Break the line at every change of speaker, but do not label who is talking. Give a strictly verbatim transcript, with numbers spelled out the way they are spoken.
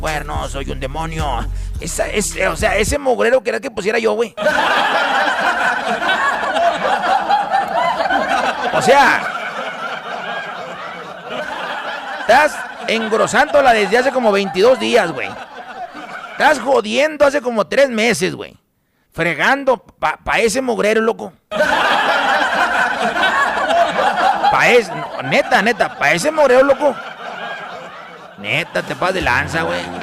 cuernos, soy un demonio. Esa, es, o sea, ese mugrero quería que pusiera yo, güey. O sea, estás engrosándola desde hace como veintidós días, güey. Estás jodiendo hace como tres meses, güey. Fregando pa, pa ese mugrero, loco. Pa ese, no, neta, neta, pa ese mugrero, loco. Neta, te pasas de lanza, güey.